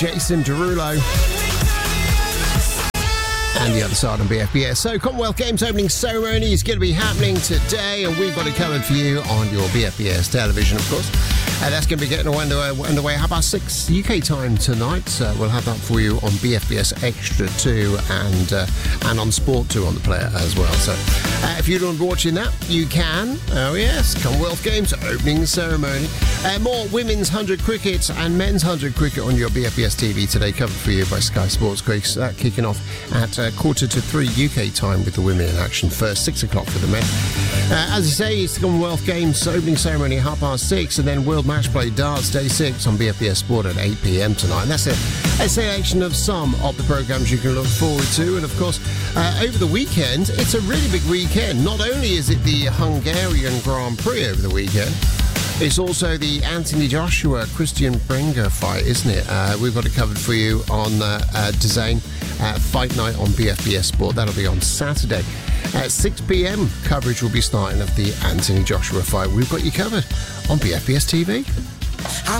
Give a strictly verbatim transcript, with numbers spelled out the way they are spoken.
Jason Derulo. And the other side on B F B S. So, Commonwealth Games opening ceremony is going to be happening today, and we've got it covered for you on your B F B S television, of course. And that's going to be getting underway, underway how about six U K time tonight. So we'll have that for you on B F B S Extra two and uh, and on Sport two on the player as well. So uh, if you don't be watching that, you can. Oh yes, Commonwealth Games opening ceremony. Uh, more women's one hundred cricket and men's one hundred cricket on your B F B S T V today, covered for you by Sky Sports. That kicking off at uh, quarter to three U K time with the women in action first, six o'clock for the men. Uh, as I say, it's the Commonwealth Games opening ceremony at half past six, and then World Match Play Darts Day six on B F B S Sport at eight p.m. tonight. And that's a, a selection of some of the programmes you can look forward to. And of course, uh, over the weekend, it's a really big weekend. Not only is it the Hungarian Grand Prix over the weekend, it's also the Anthony Joshua Christian Brenger fight, isn't it? Uh, we've got it covered for you on uh, uh, DAZN uh, Fight Night on B F B S Sport. That'll be on Saturday. At six p.m, coverage will be starting of the Anthony Joshua fight. We've got you covered on B F B S T V.